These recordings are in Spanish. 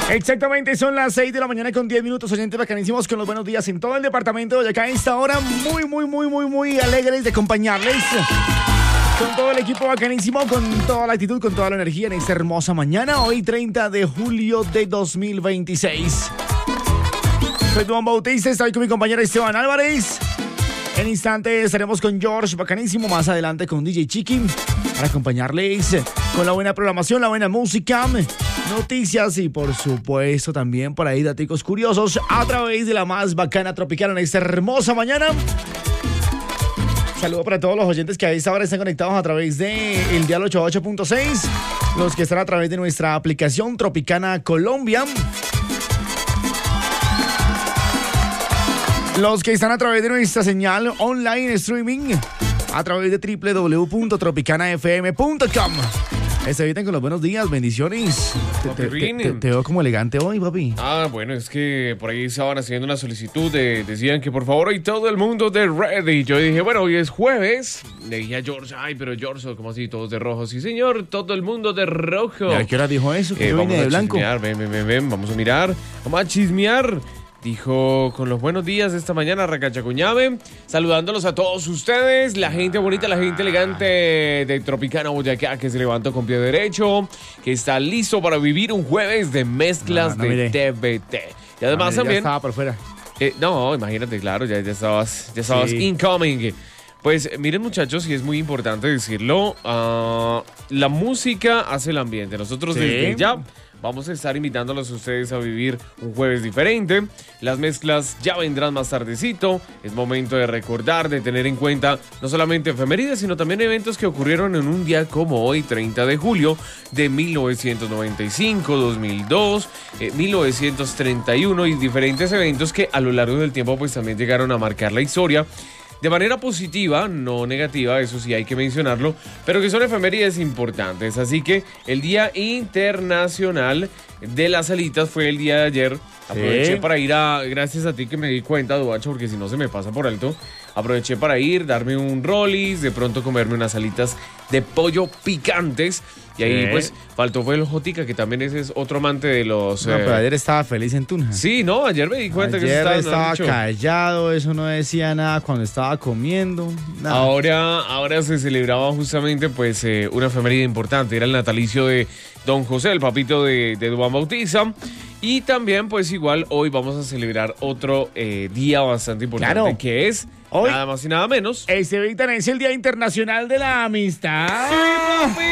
Exactamente, son las 6 de la mañana con 10 minutos, oyentes bacanísimos, con los buenos días en todo el departamento de Boyacá. A esta hora muy alegres de acompañarles con todo el equipo bacanísimo, con toda la actitud, con toda la energía en esta hermosa mañana, hoy 30 de julio de 2026. Soy Duan Bautista, estoy con mi compañero Esteban Álvarez. En instante estaremos con George bacanísimo, más adelante con DJ Chiqui, para acompañarles con la buena programación, la buena música, noticias y por supuesto también por ahí datos curiosos a través de la más bacana tropical en esta hermosa mañana. Saludo para todos los oyentes que a esta hora están conectados a través de el dial 88.6, los que están a través de nuestra aplicación Tropicana Colombia, los que están a través de nuestra señal online streaming a través de www.tropicanafm.com. Se eviten con los buenos días, bendiciones. Te veo como elegante hoy, papi. Bueno, es que por ahí estaban haciendo una solicitud, decían que por favor hoy todo el mundo de red. Y yo dije, bueno, hoy es jueves. Le dije a George, pero George, ¿cómo así? Todos de rojo. Sí, señor, todo el mundo de rojo. ¿Y a qué hora dijo eso? Que vamos viene de a blanco. Chismear, ven, vamos a mirar. Vamos a chismear. Dijo, con los buenos días esta mañana, Racachacuñame, saludándolos a todos ustedes, la gente bonita, la gente elegante de Tropicana Boyacá, que se levantó con pie derecho, que está listo para vivir un jueves de mezclas de TVT. Y además también... Ya estaba por fuera. No, imagínate, claro, ya estabas sí. Incoming. Pues miren, muchachos, y es muy importante decirlo, la música hace el ambiente. Nosotros desde ya vamos a estar invitándolos a ustedes a vivir un jueves diferente. Las mezclas ya vendrán más tardecito. Es momento de recordar, de tener en cuenta no solamente efemérides, sino también eventos que ocurrieron en un día como hoy, 30 de julio de 1995, 2002, 1931 y diferentes eventos que a lo largo del tiempo pues también llegaron a marcar la historia. De manera positiva, no negativa, eso sí hay que mencionarlo, pero que son efemérides importantes. Así que el Día Internacional de las Alitas fue el día de ayer. Aproveché para ir gracias a ti que me di cuenta, Duacho, porque si no se me pasa por alto. Aproveché para ir, darme un rollis, de pronto comerme unas alitas de pollo picantes. Y ahí pues faltó fue el Jotica, que también ese es otro amante de los... No, pero ayer estaba feliz en Tunja. Sí, no, ayer me di cuenta ayer que estaba callado, eso no decía nada cuando estaba comiendo. Nada. Ahora se celebraba justamente pues una efeméride importante, era el natalicio de Don José, el papito de Duan Bautista. Y también pues igual hoy vamos a celebrar otro día bastante importante, que es... Hoy, nada más y nada menos. Es el Día Internacional de la Amistad. ¡Sí, papi!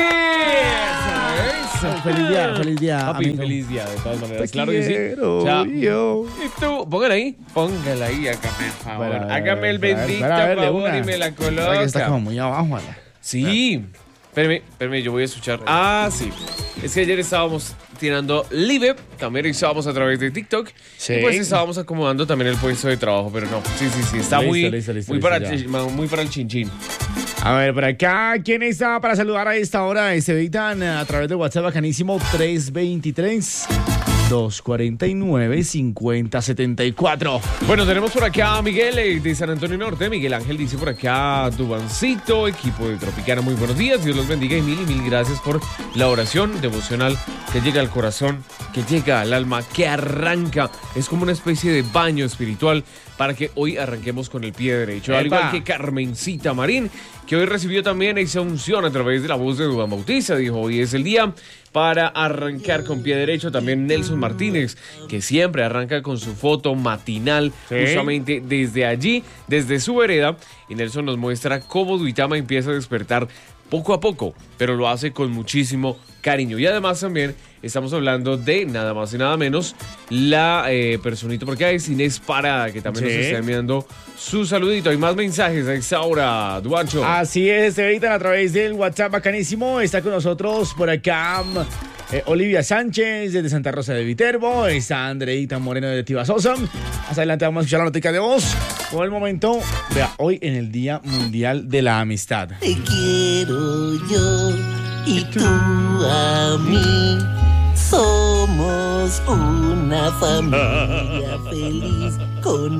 Feliz día. Papi, amigo. Feliz día, de todas maneras. Te claro quiero, que sí. Yo. Y tú, póngala ahí, hágame el favor. Hágame el bendito favor y me la coloca. Que está como muy abajo, Ana. Sí. Espérame, yo voy a escuchar. Sí. Es que ayer estábamos tirando live, también estábamos a través de TikTok. Sí. Y pues estábamos acomodando también el puesto de trabajo, pero no. Sí. Está listo, muy para el chinchín. A ver, por acá, ¿quién está para saludar a esta hora? Evitan a través de WhatsApp bacanísimo 323-249-5074. Bueno, tenemos por acá a Miguel de San Antonio Norte. Miguel Ángel dice por acá, Dubancito, equipo de Tropicana, muy buenos días. Dios los bendiga y mil gracias por la oración devocional que llega al corazón, que llega al alma, que arranca. Es como una especie de baño espiritual para que hoy arranquemos con el pie derecho. Al igual que Carmencita Marín, que hoy recibió también esa unción a través de la voz de Duan Bautista. Dijo, hoy es el día para arrancar con pie derecho. También Nelson Martínez, que siempre arranca con su foto matinal, justamente desde allí, desde su vereda. Y Nelson nos muestra cómo Duitama empieza a despertar poco a poco, pero lo hace con muchísimo cariño. Y además también estamos hablando de nada más y nada menos la personita, porque hay Inés Parada, que también nos está enviando su saludito. Hay más mensajes a esta hora, Duancho. Así es, se editan a través del WhatsApp bacanísimo. Está con nosotros por acá Olivia Sánchez desde Santa Rosa de Viterbo. Está Andreita Moreno de Tibasosa. Más adelante vamos a escuchar la noticia de voz. Por el momento, vea, hoy en el Día Mundial de la Amistad. Te quiero yo y tú a mí. Somos una familia feliz con